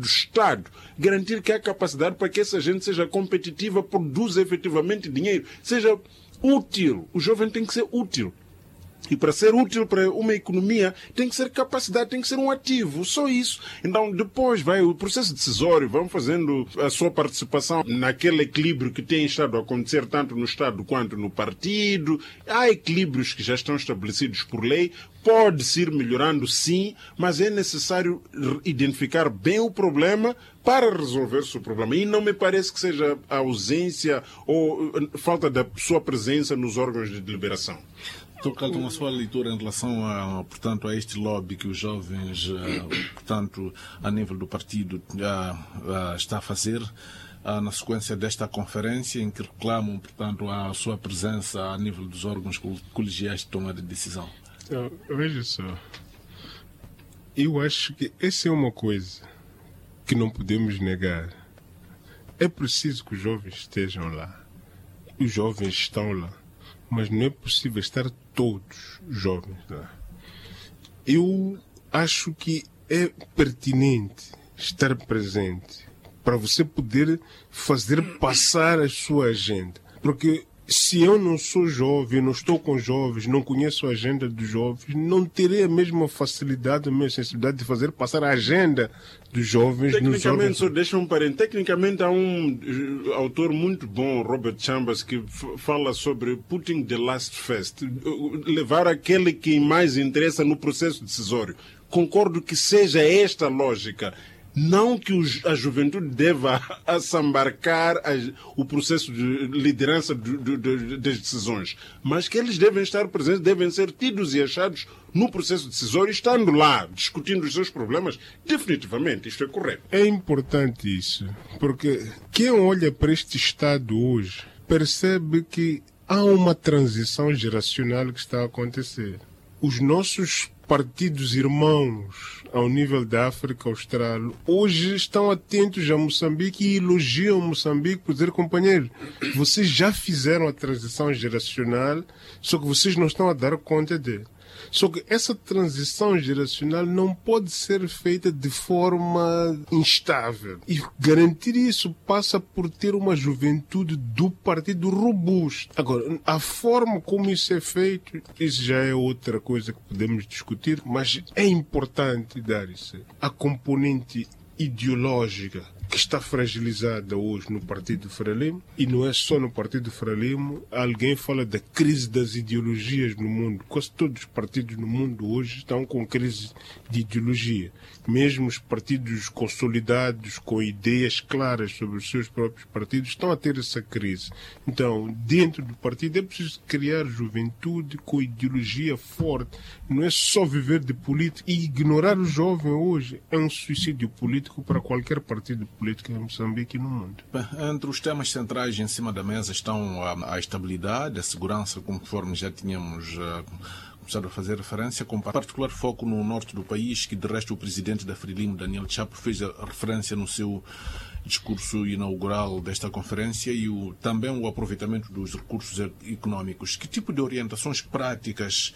do Estado garantir que há capacidade para que essa gente seja competitiva, produza efetivamente dinheiro, seja útil. O jovem tem que ser útil. E para ser útil para uma economia, tem que ser capacidade, tem que ser um ativo, só isso. Então, depois vai o processo decisório, vão fazendo a sua participação naquele equilíbrio que tem estado a acontecer tanto no Estado quanto no partido. Há equilíbrios que já estão estabelecidos por lei, pode-se ir melhorando sim, mas é necessário identificar bem o problema para resolver-se o problema. E não me parece que seja a ausência ou falta da sua presença nos órgãos de deliberação. Dr. Carlton, a sua leitura em relação portanto, a este lobby que os jovens, portanto, a nível do partido, está a fazer na sequência desta conferência em que reclamam, portanto, a sua presença a nível dos órgãos colegiais de tomada de decisão? Veja só, eu acho que essa é uma coisa que não podemos negar. É preciso que os jovens estejam lá. Os jovens estão lá. Mas não é possível estar todos jovens lá. Eu acho que é pertinente estar presente para você poder fazer passar a sua agenda. Porque se eu não sou jovem, não estou com jovens, não conheço a agenda dos jovens, não terei a mesma facilidade, a mesma sensibilidade de fazer passar a agenda dos jovens nos órgãos. Só deixa um parênteses. Tecnicamente há um autor muito bom, Robert Chambers, que fala sobre putting the last first, levar aquele que mais interessa no processo decisório. Concordo que seja esta a lógica. Não que a juventude deva assambarcar o processo de liderança das decisões, mas que eles devem estar presentes, devem ser tidos e achados no processo decisório, estando lá, discutindo os seus problemas. Definitivamente, isto é correto. É importante isso, porque quem olha para este Estado hoje percebe que há uma transição geracional que está a acontecer. Os nossos partidos irmãos ao nível da África Austral hoje estão atentos a Moçambique e elogiam Moçambique por dizer, companheiro, vocês já fizeram a transição geracional, só que vocês não estão a dar conta dele. Só que essa transição geracional não pode ser feita de forma instável. E garantir isso passa por ter uma juventude do partido robusta. Agora, a forma como isso é feito, isso já é outra coisa que podemos discutir, mas é importante dar isso. A componente ideológica que está fragilizada hoje no Partido Frelimo, e não é só no Partido Frelimo, alguém fala da crise das ideologias no mundo. Quase todos os partidos no mundo hoje estão com crise de ideologia. Mesmo os partidos consolidados, com ideias claras sobre os seus próprios partidos, estão a ter essa crise. Então, dentro do partido é preciso criar juventude com ideologia forte. Não é só viver de política. E ignorar o jovem hoje é um suicídio político para qualquer partido político em Moçambique e no mundo. Bem, entre os temas centrais em cima da mesa estão a estabilidade, a segurança, conforme já tínhamos começado a fazer referência, com particular foco no norte do país, que de resto o presidente da Frelimo, Daniel Chapo, fez a referência no seu discurso inaugural desta conferência, e também o aproveitamento dos recursos económicos. Que tipo de orientações práticas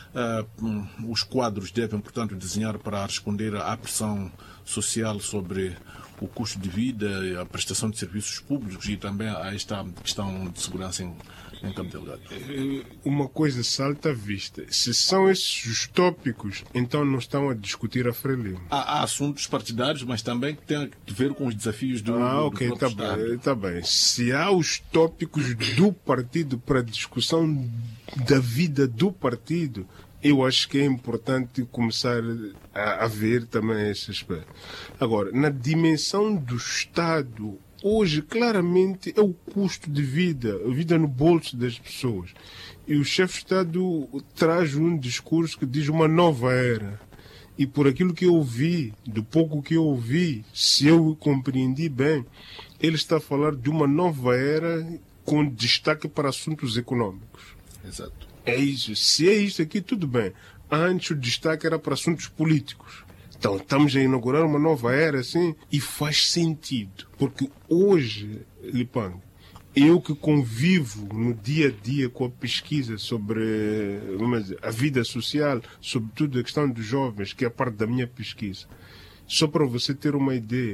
os quadros devem, portanto, desenhar para responder à pressão social sobre o custo de vida, a prestação de serviços públicos e também a esta questão de segurança em Cabo Delgado? Uma coisa salta à vista. Se são esses os tópicos, então não estão a discutir a Frelimo. Há assuntos partidários, mas também que têm a ver com os desafios do ok, do próprio Estado. Tá bem. Se há os tópicos do partido para discussão da vida do partido, eu acho que é importante começar a ver também esse aspecto. Agora, na dimensão do Estado, hoje claramente é o custo de vida, a vida no bolso das pessoas. E o chefe de Estado traz um discurso que diz uma nova era. E por aquilo que eu ouvi, do pouco que eu ouvi, se eu compreendi bem, ele está a falar de uma nova era com destaque para assuntos econômicos. Exato. É isso. Se é isso aqui, tudo bem. Antes o destaque era para assuntos políticos. Então estamos a inaugurar uma nova era assim e faz sentido. Porque hoje, Lipango, eu que convivo no dia a dia com a pesquisa sobre a vida social, sobretudo a questão dos jovens, que é parte da minha pesquisa, só para você ter uma ideia,